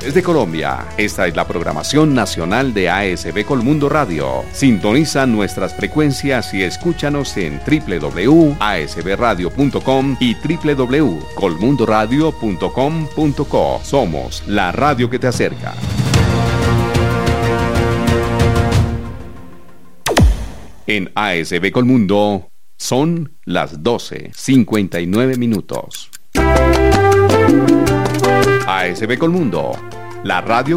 de Colombia. Esta es la programación nacional de ASB Colmundo Radio. Sintoniza nuestras frecuencias y escúchanos en www.asbradio.com y www.colmundoradio.com.co. Somos la radio que te acerca. En ASB Colmundo son las 12:59 minutos. ASB Colmundo, la radio